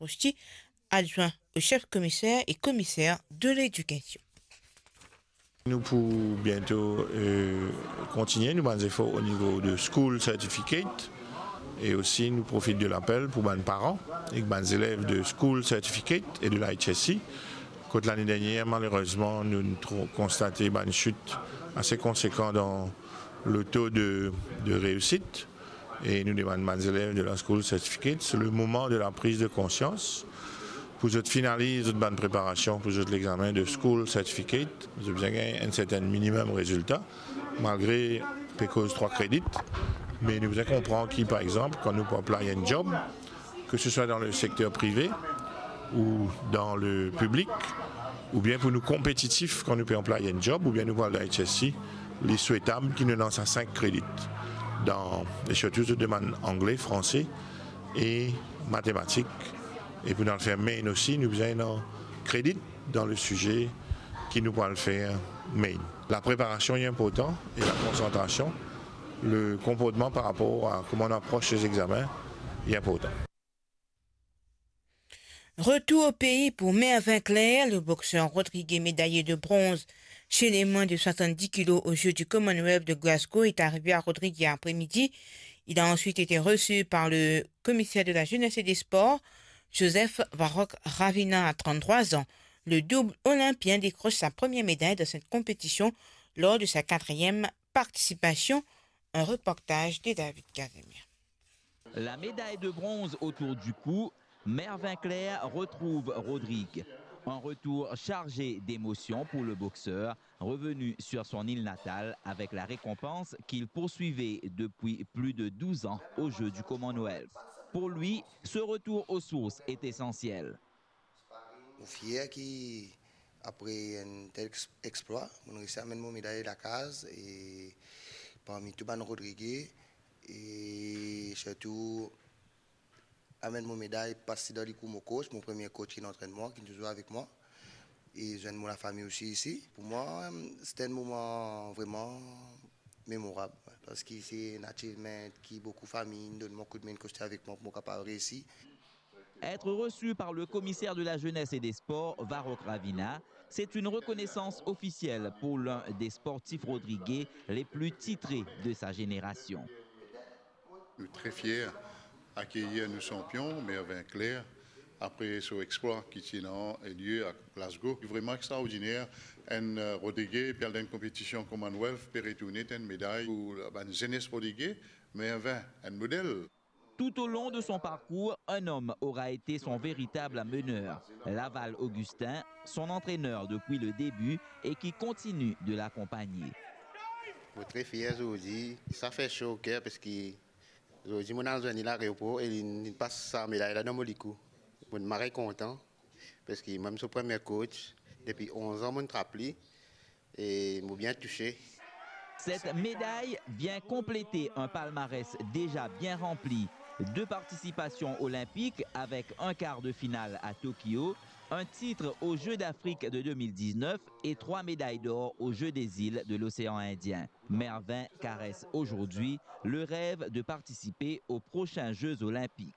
Rosti, adjoint au chef commissaire et commissaire de l'éducation. Nous pouvons bientôt continuer nos efforts au niveau de School Certificate et aussi nous profitons de l'appel pour les parents et les élèves de School Certificate et de l'HSC. Côté l'année dernière, malheureusement, nous avons constaté une chute assez conséquente dans le taux de réussite. Et nous demandons aux élèves de la School Certificate, c'est le moment de la prise de conscience. Pour finaliser votre bonne préparation pour l'examen de School Certificate, vous avez besoin d'un certain minimum résultat, malgré cause 3 crédits. Mais nous devons comprendre que, par exemple, quand nous appelons un job, que ce soit dans le secteur privé ou dans le public, ou bien pour nous compétitifs quand nous pouvons employer un job, ou bien nous parlons de HSC, les souhaitables qui nous lancent à 5 crédits. Dans les surtout de demande anglais, français et mathématiques. Et pour nous le faire main aussi, nous avons un crédit dans le sujet qui nous va le faire main. La préparation est importante et la concentration, le comportement par rapport à comment on approche les examens est important. Retour au pays pour Mervyn Clair, le boxeur Rodriguez médaillé de bronze chez les moins de 70 kg aux Jeux du Commonwealth de Glasgow est arrivé à Rodriguez après-midi. Il a ensuite été reçu par le commissaire de la jeunesse et des sports, Joseph Varrock Ravina, à 33 ans. Le double olympien décroche sa première médaille dans cette compétition lors de sa 4e participation. Un reportage de David Casimir. La médaille de bronze autour du cou, Mervyn Clair retrouve Rodrigue. Un retour chargé d'émotions pour le boxeur, revenu sur son île natale avec la récompense qu'il poursuivait depuis plus de 12 ans aux Jeux du Commonwealth. Pour lui, ce retour aux sources est essentiel. Je suis fier qu'après un tel exploit, on a réussi à amener mon médaille à la case et parmi tout le monde Rodriguez et surtout amène mon médaille passer dans les coups mon coach, mon premier coach qui entraîne moi, qui est toujours avec moi. Et j'aime la famille aussi ici. Pour moi, c'était un moment vraiment mémorable. Parce que c'est un achievement qui beaucoup de familles donne mon coup de main que j'étais avec moi pour capable réussir. Être reçu par le commissaire de la jeunesse et des sports, Varrock Ravina, c'est une reconnaissance officielle pour l'un des sportifs rodriguais les plus titrés de sa génération. Nous sommes très fiers d'accueillir nos champions, Mervyn Clair, après son exploit qui tient lieu à Glasgow. C'est vraiment extraordinaire. Un Rodriguez, puis dans une compétition Commonwealth, peut retourner une médaille pour la jeunesse Rodriguez, Mervyn, un modèle. Tout au long de son parcours, un homme aura été son véritable meneur. Laval Augustin, son entraîneur depuis le début et qui continue de l'accompagner. Je suis très fier aujourd'hui. Ça fait chaud au cœur parce que aujourd'hui, mon entraîneur est à l'aéroport et il passe sa médaille là dans mon licou. Je suis très content parce que même son premier coach, depuis 11 ans, je suis appelé et il m'a bien touché. Cette médaille vient compléter un palmarès déjà bien rempli. 2 participations olympiques avec un quart de finale à Tokyo, un titre aux Jeux d'Afrique de 2019 et 3 médailles d'or aux Jeux des îles de l'océan Indien. Mervyn caresse aujourd'hui le rêve de participer aux prochains Jeux olympiques.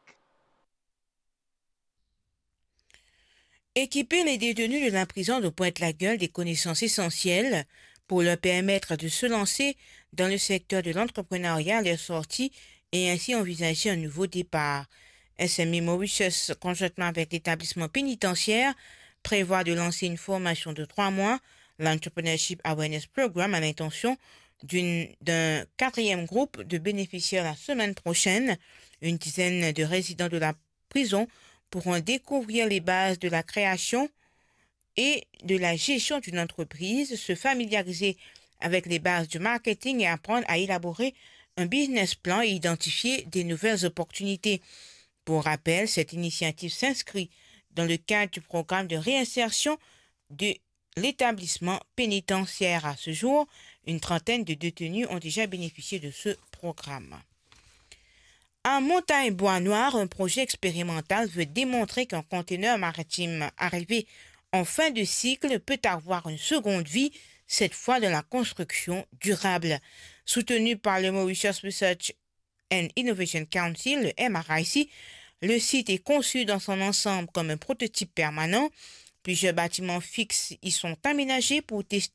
Équiper les détenus de la prison de Pointe-la-Gueule des connaissances essentielles pour leur permettre de se lancer dans le secteur de l'entrepreneuriat à leur sortie et ainsi envisager un nouveau départ. SMI Mauritius, conjointement avec l'établissement pénitentiaire, prévoit de lancer une formation de 3 mois, l'Entrepreneurship Awareness Program, à l'intention d'un 4e groupe de bénéficiaires la semaine prochaine. Une dizaine de résidents de la prison pourront découvrir les bases de la création et de la gestion d'une entreprise, se familiariser avec les bases du marketing et apprendre à élaborer un business plan et identifier des nouvelles opportunités. Pour rappel, cette initiative s'inscrit dans le cadre du programme de réinsertion de l'établissement pénitentiaire. À ce jour, une trentaine de détenus ont déjà bénéficié de ce programme. À Montagne-Bois-Noir, un projet expérimental veut démontrer qu'un conteneur maritime arrivé en fin de cycle peut avoir une seconde vie, cette fois dans la construction durable. Soutenu par le Mauritius Research and Innovation Council, le MRIC, Le site est conçu dans son ensemble comme un prototype permanent. Plusieurs bâtiments fixes y sont aménagés pour tester